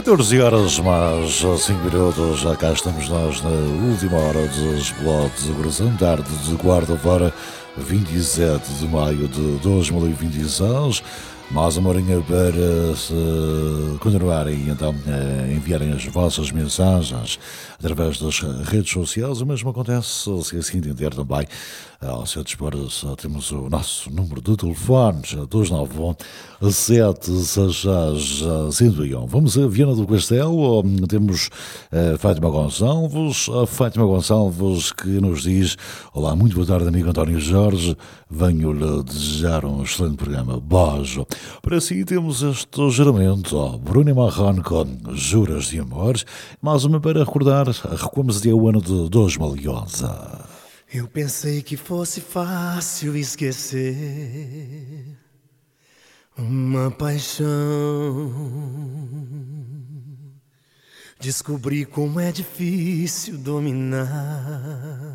14 horas mais 5 minutos, já cá estamos nós na última hora dos Blogs de Coração, tarde de quarta-feira, 27 de maio de 2026. Mais uma horinha para continuarem então a enviarem as vossas mensagens através das redes sociais. O mesmo acontece, se assim entender também, ao seu dispor, temos o nosso número de telefones, 291 766 101. Vamos a Viana do Castelo, temos Fátima Gonçalves. A Fátima Gonçalves que nos diz: olá, muito boa tarde, amigo António Jorge, venho-lhe desejar um excelente programa. Beijo. Para si temos este juramento, Bruno Marrone com Juras de Amores, mais uma para recordar, recuamos até o ano de 2011. Eu pensei que fosse fácil esquecer uma paixão. Descobri como é difícil dominar